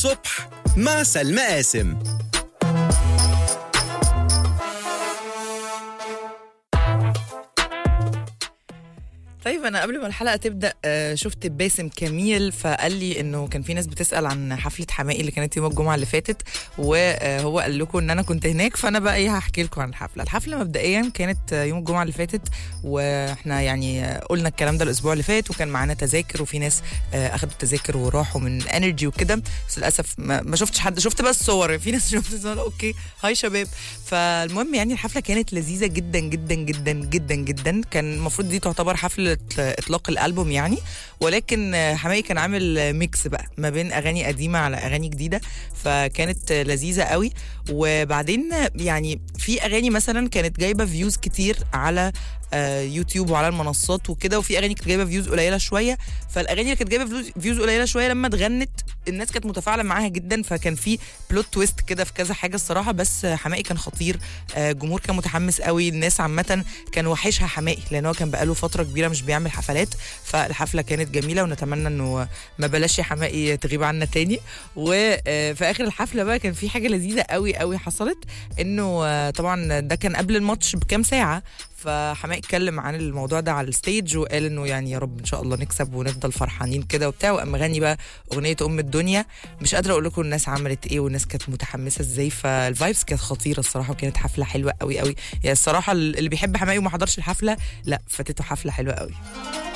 الصبح مع سلمى قاسم. طيب أنا قبل ما الحلقة تبدأ شفت باسم كميل فقال لي إنه كان في ناس بتسأل عن حفلة حماقي اللي كانت يوم الجمعة اللي فاتت، وهو قال لكم إن أنا كنت هناك، فأنا بقى إيه هحكي لكم عن الحفلة مبدئيا كانت يوم الجمعة اللي فاتت، وإحنا يعني قلنا الكلام ده الأسبوع اللي فات، وكان معانا تذاكر وفي ناس أخدوا التذاكر وراحوا من انرجي وكده، بس للأسف ما شفتش حد، شفت بس صور في ناس شفت صور. أوكي هاي شباب. فالمهم يعني الحفلة كانت لذيذة جدا جدا جدا جدا جدا. كان المفروض دي تعتبر حفلة اطلاق الالبوم يعني، ولكن حماقي كان عامل ميكس بقى ما بين اغاني قديمه على اغاني جديده، فكانت لذيذه قوي. وبعدين يعني في اغاني مثلا كانت جايبه فيوز كتير على يوتيوب وعلى المنصات وكده، وفي اغاني كانت جايبه فيوز قليله شويه، فالاغاني اللي كانت جايبه فيوز قليله شويه لما اتغنت الناس كانت متفاعله معاها جدا، فكان في بلوت تويست كده في كذا حاجه الصراحه. بس حماقي كان خطير، الجمهور كان متحمس قوي، الناس عامه كان وحشها حماقي لان هو كان بقاله فتره كبيره مش بيعمل حفلات، فالحفله كانت جميله ونتمنى انه ما بلاش يا حماقي تغيب عنا تاني. وفي اخر الحفله بقى كان في حاجه لذيذه قوي قوي حصلت، انه طبعا ده كان قبل الماتش بكام ساعه، فحماقي اتكلم عن الموضوع ده على الستيج وقال انه يعني يا رب ان شاء الله نكسب ونفضل فرحانين كده وبتاع، وقام غني بقى اغنيه ام الدنيا. مش قادره اقول لكم الناس عملت ايه والناس كانت متحمسه ازاي، فالفايبس كانت خطيره الصراحه، وكانت حفله حلوه قوي قوي يعني الصراحه. اللي بيحب حماقي وما حضرش الحفله لا فاتته حفله حلوه قوي.